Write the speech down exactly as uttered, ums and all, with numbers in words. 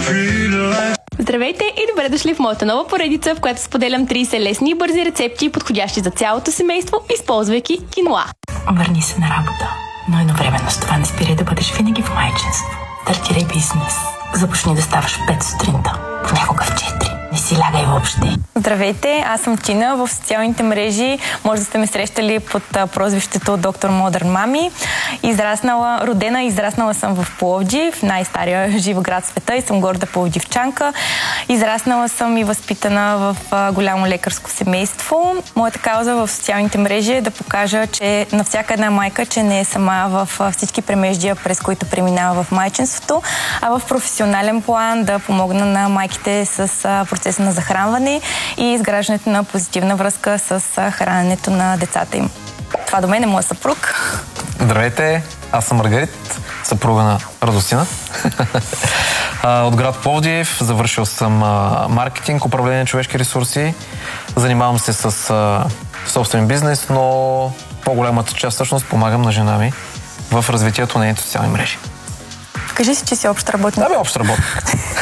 Здравейте и добре дошли в моята нова поредица, в която споделям трийсет лесни и бързи рецепти, подходящи за цялото семейство, използвайки киноа. Върни се на работа, но едновременно с това не спирай да бъдеш винаги в майчинство. Стартирай бизнес. Започни да ставаш в пет сутринта, понякога в четири. Не си лягай въобще. Здравейте, аз съм Тина. В социалните мрежи може да сте ме срещали под прозвището доктор Модърн Мами. Израснала, родена и израснала съм в Пловдив, най-стария жив град в света, и съм горда пловдивчанка. Израснала съм и възпитана в голямо лекарско семейство. Моята кауза в социалните мрежи е да покажа, че на всяка една майка, че не е сама в всички премеждия, през които преминава в майчинството, а в професионален план да помогна на майките с процеса на захранване и изграждането на позитивна връзка с храненето на децата им. Това до мен е моя съпруг. Здравейте, аз съм Маргарит, съпруга на Радостина. От град Пловдив, завършил съм маркетинг, управление на човешки ресурси. Занимавам се с собствен бизнес, но по-голямата част всъщност помагам на жена ми в развитието на нейните социални мрежи. Кажи си, че си общ работник. Да, бе, общ работник.